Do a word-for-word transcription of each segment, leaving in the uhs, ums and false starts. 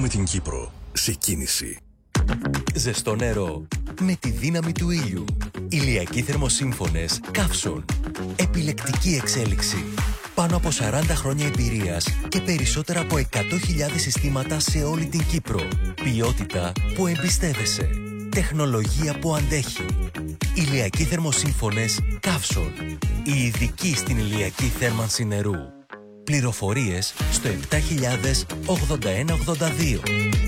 την Κύπρο σε κίνηση. Ζεστό νερό με τη δύναμη του ήλιου. Ηλιακοί θερμοσύμφωνες Καύσον. Επιλεκτική εξέλιξη. Πάνω από σαράντα χρόνια εμπειρίας και περισσότερα από εκατό χιλιάδες συστήματα σε όλη την Κύπρο. Ποιότητα που εμπιστεύεσαι. Τεχνολογία που αντέχει. Ηλιακοί θερμοσύμφωνες Καύσον. Οι ειδικοί στην ηλιακή θέρμανση νερού. Πληροφορίες στο επτά χιλιάδες ογδόντα ένα ογδόντα δύο.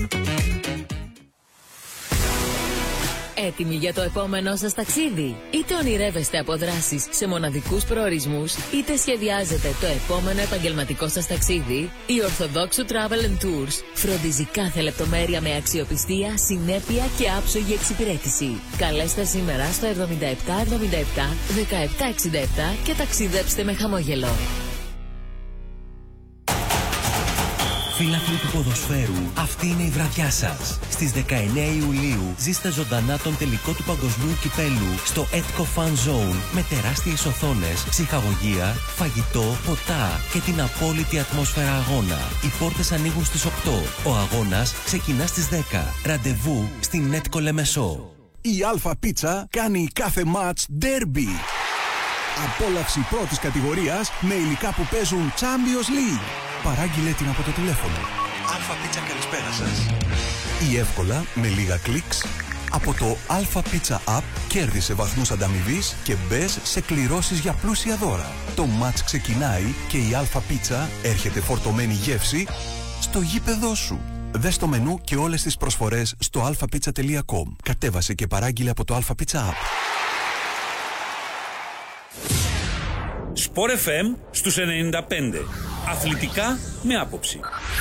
Έτοιμοι για το επόμενό σας ταξίδι? Είτε ονειρεύεστε από δράσεις σε μοναδικούς προορισμούς, είτε σχεδιάζετε το επόμενο επαγγελματικό σας ταξίδι, η Ορθοδόξου Travel and Tours φροντίζει κάθε λεπτομέρεια με αξιοπιστία, συνέπεια και άψογη εξυπηρέτηση. Καλέστε σήμερα στο εβδομήντα επτά εβδομήντα επτά δεκαεπτά εξήντα επτά και ταξιδέψτε με χαμόγελο. Φίλαθλοι του ποδοσφαίρου, αυτή είναι η βραδιά σας. Στις δεκαεννέα Ιουλίου ζήστε ζωντανά τον τελικό του Παγκοσμίου Κυπέλου στο Etco Fan Zone με τεράστιες οθόνες, ψυχαγωγία, φαγητό, ποτά και την απόλυτη ατμόσφαιρα αγώνα. Οι πόρτες ανοίγουν στις οκτώ. Ο αγώνας ξεκινά στις δέκα. Ραντεβού στην Etco Λεμεσό. Η Αλφα Πίτσα κάνει κάθε μάτς ντέρμπι. Απόλαυση πρώτης κατηγορίας με υλικά που παίζουν Champions League. Παράγγειλε την από το τηλέφωνο. Αλφα Πίτσα, καλησπέρα σας. Ή εύκολα, με λίγα κλικς, από το Αλφα Πίτσα App κέρδισε βαθμούς ανταμοιβής και μπες σε κληρώσεις για πλούσια δώρα. Το μάτς ξεκινάει και η Αλφα Πίτσα έρχεται φορτωμένη γεύση στο γήπεδό σου. Δες το μενού και όλες τις προσφορές στο αλφα πίτσα τελεία κομ. Κατέβασε και παράγγειλε από το Αλφα Πίτσα App. Σπορ εφ εμ στους ενενήντα πέντε. Αθλητικά με άποψη.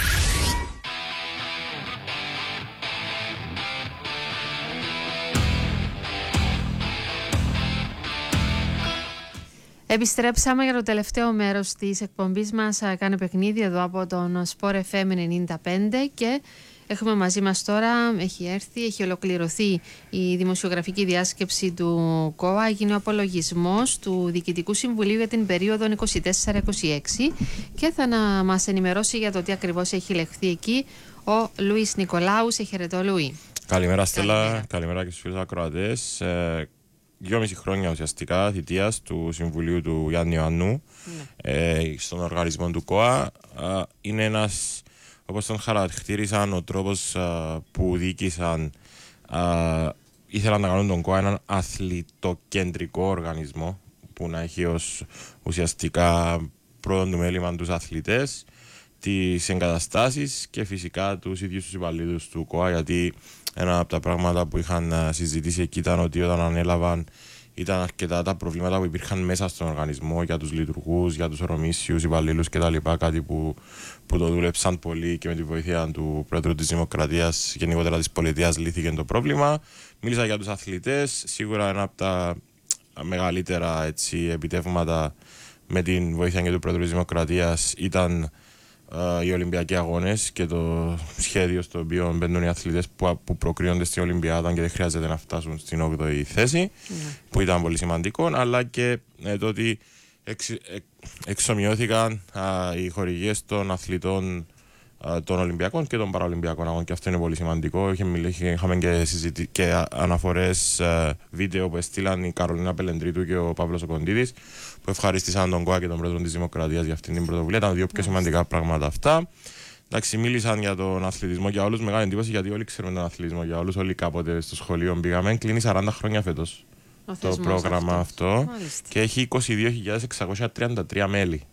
Επιστρέψαμε για το τελευταίο μέρος της εκπομπής μας. Κάνει παιχνίδι εδώ από τον Σπορ εφ εμ ενενήντα πέντε και έχουμε μαζί μας τώρα, έχει έρθει, έχει ολοκληρωθεί η δημοσιογραφική διάσκεψη του ΚΟΑ. Έγινε ο απολογισμός του Διοικητικού Συμβουλίου για την περίοδο είκοσι τέσσερα είκοσι έξι και θα να μας ενημερώσει για το τι ακριβώς έχει λεχθεί εκεί ο Λουίς Νικολάου. Σε χαιρετώ, Λουί. Καλημέρα, Στέλλα. Καλημέρα, Καλημέρα και στους φίλους ακροατές. Ε, δυόμιση χρόνια ουσιαστικά θητείας του Συμβουλίου του Γιάννη Ιωαννού, ναι. ε, στον οργανισμό του ΚΟΑ. Ε, είναι ένας, όπως τον χαρακτήρισαν, ο τρόπος α, που διοίκησαν, α, ήθελαν να κάνουν τον ΚΟΑ έναν αθλητοκεντρικό οργανισμό που να έχει ως ουσιαστικά πρώτον του μέλημα τους αθλητές, τις εγκαταστάσεις και φυσικά τους ίδιους τους υπαλλήλους του ΚΟΑ, γιατί ένα από τα πράγματα που είχαν συζητήσει εκεί ήταν ότι όταν ανέλαβαν ήταν αρκετά τα προβλήματα που υπήρχαν μέσα στον οργανισμό για τους λειτουργούς, για τους ορομήσιους υπαλλήλους κτλ. Κάτι που, που το δούλεψαν πολύ και με τη βοήθεια του Πρόεδρου της Δημοκρατίας, γενικότερα της πολιτείας, λύθηκε το πρόβλημα. Μίλησα για τους αθλητές. Σίγουρα ένα από τα μεγαλύτερα έτσι, επιτεύγματα με την βοήθεια και του Πρόεδρου της Δημοκρατίας ήταν uh, οι Ολυμπιακοί Αγώνες και το σχέδιο στο οποίο μπαίνουν οι αθλητές που, που προκρίνονται στην Ολυμπιάδα και δεν χρειάζεται να φτάσουν στην όγδοη θέση, mm. που ήταν πολύ σημαντικό, αλλά και ε, το ότι εξ, ε, εξομοιώθηκαν uh, οι χορηγίες των αθλητών uh, των Ολυμπιακών και των Παραολυμπιακών Αγώνων, και αυτό είναι πολύ σημαντικό. Είχαμε και, συζητη... και αναφορές uh, βίντεο που έστειλαν η Καρολίνα Πελεντρίτου και ο Παύλος Οκοντίδης, που ευχαρίστησαν τον ΚΟΑ και τον Πρόεδρο της Δημοκρατίας για αυτήν την πρωτοβουλία. Ήταν δύο πιο σημαντικά πράγματα αυτά. Εντάξει, μίλησαν για τον αθλητισμό για όλους. Μεγάλη εντύπωση, γιατί όλοι ξέρουμε τον αθλητισμό για όλους. Όλοι κάποτε στο σχολείο πήγαμε. Κλείνει σαράντα χρόνια φέτος το πρόγραμμα αυτό, αυτό. Και έχει είκοσι δύο χιλιάδες εξακόσια τριάντα τρία μέλη.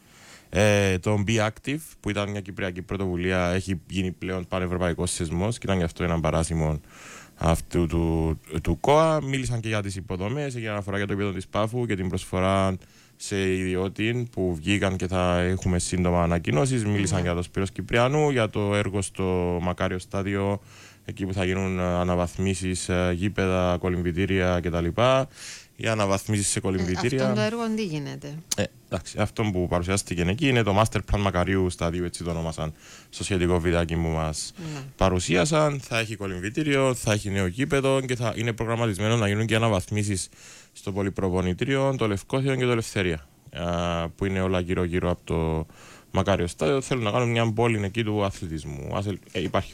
Ε, το Be Active, που ήταν μια κυπριακή πρωτοβουλία, έχει γίνει πλέον πανευρωπαϊκός σεισμός και ήταν γι' αυτό ένα παράσημο αυτού του, του ΚΟΑ. Μίλησαν και για τις υποδομές, για αναφορά για το επίπεδο της Πάφου και την προσφορά σε ιδιώτη που βγήκαν και θα έχουμε σύντομα ανακοινώσεις. Μίλησαν mm. για το Σπύρος Κυπριανού, για το έργο στο Μακάριο Στάδιο, εκεί που θα γίνουν αναβαθμίσεις, γήπεδα, κολυμβητήρια κτλ. Οι αναβαθμίσεις σε κολυμβητήρια. Ε, αυτό το έργο τι γίνεται? Ε, εντάξει, αυτό που παρουσιάστηκε εκεί είναι το Master Plan Μακαρίου Σταδίου, έτσι το ονόμασαν στο σχετικό βιντεάκι που μας ναι. παρουσίασαν. Θα έχει κολυμβητήριο, θα έχει νέο γήπεδο και θα είναι προγραμματισμένο να γίνουν και αναβαθμίσεις στο Πολυπροπονητήριο, το Λευκόθιο και το Ελευθερία, που είναι όλα γύρω-γύρω από το Μακάριο Στάδιο. Θέλουν να κάνουν μια πόλη εκεί του αθλητισμού. Ε, υπάρχει